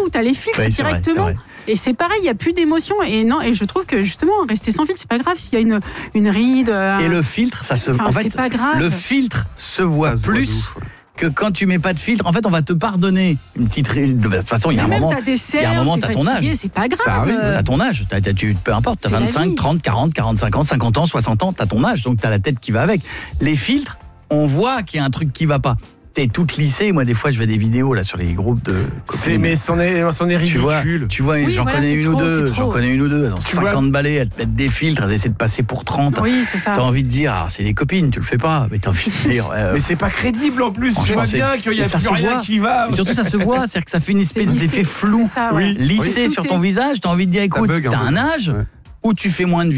où tu as les filtres directement. Vrai. Et c'est pareil, il n'y a plus d'émotion. Et je trouve que justement, rester sans filtre, c'est pas grave. S'il y a une ride. Et le filtre, ça se. En fait, c'est pas grave. Le filtre se voit plus. Que quand tu mets pas de filtre, en fait, on va te pardonner une petite ride. De toute façon, il y a un moment, t'as ton âge. C'est pas grave. T'as ton âge. Peu importe, t'as 25, 30, 40, 45 ans, 50 ans, 60 ans, t'as ton âge. Donc t'as la tête qui va avec. Les filtres, on voit qu'il y a un truc qui va pas. T'es toute lissée. Moi, des fois, je fais des vidéos là sur les groupes de. Mais c'en est ridicule. Tu vois, j'en connais une ou deux. Elles ont 50 balais, elles te mettent des filtres, elles essaient de passer pour 30. Oui, c'est ça. T'as envie de dire, c'est des copines, tu le fais pas. Mais t'as envie de dire. Mais c'est pas crédible en plus. Je vois bien qu'il y a plus rien qui va. Et surtout, ça se voit, c'est-à-dire que ça fait une espèce d'effet flou, lissé sur ton visage. T'as envie de dire, écoute, t'as un âge où tu fais moins de